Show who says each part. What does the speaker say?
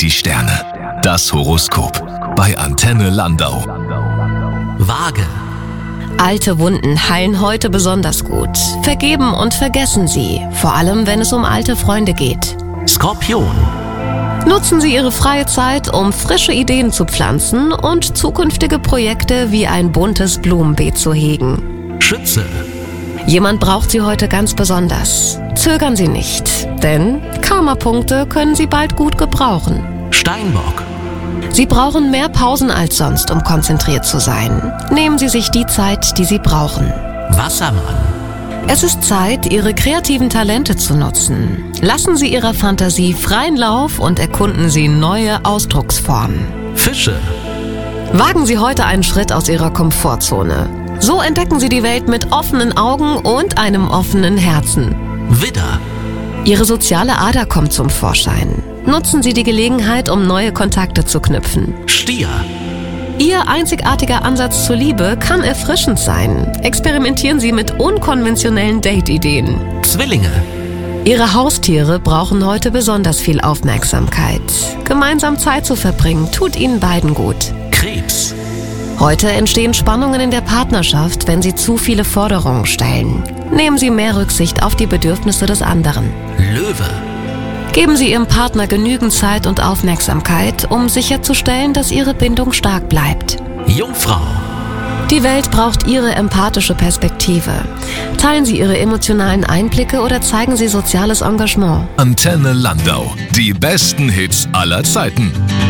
Speaker 1: die Sterne. Das Horoskop bei Antenne Landau.
Speaker 2: Waage.
Speaker 3: Alte Wunden heilen heute besonders gut. Vergeben und vergessen Sie, vor allem wenn es um alte Freunde geht.
Speaker 2: Skorpion.
Speaker 3: Nutzen Sie Ihre freie Zeit, um frische Ideen zu pflanzen und zukünftige Projekte wie ein buntes Blumenbeet zu hegen.
Speaker 2: Schütze.
Speaker 3: Jemand braucht Sie heute ganz besonders. Zögern Sie nicht, denn Karma-Punkte können Sie bald gut gebrauchen.
Speaker 2: Steinbock.
Speaker 3: Sie brauchen mehr Pausen als sonst, um konzentriert zu sein. Nehmen Sie sich die Zeit, die Sie brauchen.
Speaker 2: Wassermann.
Speaker 3: Es ist Zeit, Ihre kreativen Talente zu nutzen. Lassen Sie Ihrer Fantasie freien Lauf und erkunden Sie neue Ausdrucksformen.
Speaker 2: Fische.
Speaker 3: Wagen Sie heute einen Schritt aus Ihrer Komfortzone. So entdecken Sie die Welt mit offenen Augen und einem offenen Herzen.
Speaker 2: Widder.
Speaker 3: Ihre soziale Ader kommt zum Vorschein. Nutzen Sie die Gelegenheit, um neue Kontakte zu knüpfen.
Speaker 2: Stier.
Speaker 3: Ihr einzigartiger Ansatz zur Liebe kann erfrischend sein. Experimentieren Sie mit unkonventionellen Date-Ideen.
Speaker 2: Zwillinge.
Speaker 3: Ihre Haustiere brauchen heute besonders viel Aufmerksamkeit. Gemeinsam Zeit zu verbringen, tut Ihnen beiden gut.
Speaker 2: Krebs.
Speaker 3: Heute entstehen Spannungen in der Partnerschaft, wenn Sie zu viele Forderungen stellen. Nehmen Sie mehr Rücksicht auf die Bedürfnisse des anderen.
Speaker 2: Löwe.
Speaker 3: Geben Sie Ihrem Partner genügend Zeit und Aufmerksamkeit, um sicherzustellen, dass Ihre Bindung stark bleibt.
Speaker 2: Jungfrau.
Speaker 3: Die Welt braucht Ihre empathische Perspektive. Teilen Sie Ihre emotionalen Einblicke oder zeigen Sie soziales Engagement.
Speaker 1: Antenne Landau. Die besten Hits aller Zeiten.